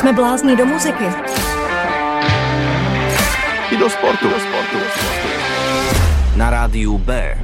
Jsme blázni do muziky. I do sportu. Na rádiu B.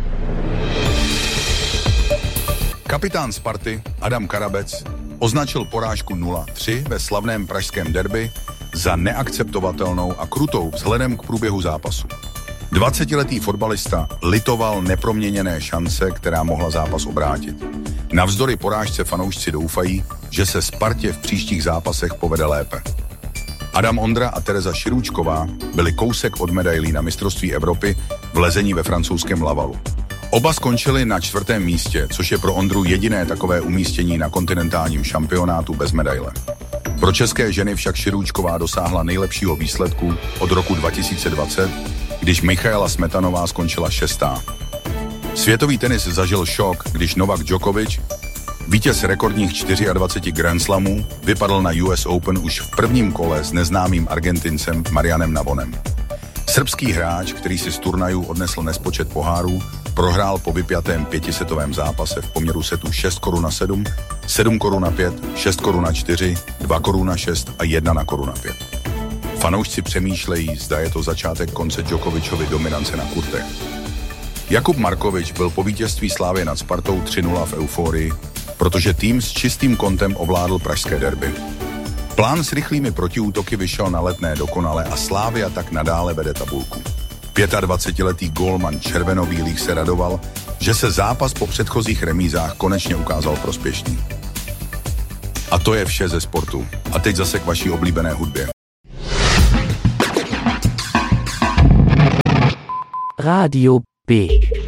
Kapitán Sparty Adam Karabec označil porážku 0-3 ve slavném pražském derby za neakceptovatelnou a krutou vzhledem k průběhu zápasu. 20letý fotbalista litoval neproměněné šance, která mohla zápas obrátit. Navzdory porážce fanoušci doufají, že se Spartě v příštích zápasech povede lépe. Adam Ondra a Tereza Širůčková byli kousek od medailí na mistrovství Evropy v lezení ve francouzském Lavalu. Oba skončili na 4. místě, což je pro Ondru jediné takové umístění na kontinentálním šampionátu bez medaile. Pro české ženy však Širůčková dosáhla nejlepšího výsledku od roku 2020, když Michaela Smetanová skončila 6. Světový tenis zažil šok, když Novak Djokovic, vítěz rekordních 24 Grand Slamů, vypadl na US Open už v prvním kole s neznámým Argentincem Marianem Navonem. Srbský hráč, který si z turnajů odnesl nespočet pohárů, prohrál po vypjatém 5setovém zápase v poměru setů 6:7, 7:5, 6:4, 2:6 a 1:5. Fanoušci přemýšlejí, zda je to začátek konce Djokovicovy dominance na kurtech. Jakub Markovič byl po vítězství Slavie nad Spartou 3-0 v euforii, protože tým s čistým kontem ovládl pražské derby. Plán s rychlými protiútoky vyšel na Letné dokonale a Slavia tak nadále vede tabulku. 25letý gólman červenobílých se radoval, že se zápas po předchozích remízách konečně ukázal prospěšný. A to je vše ze sportu. A teď zase k vaší oblíbené hudbě. Radio B.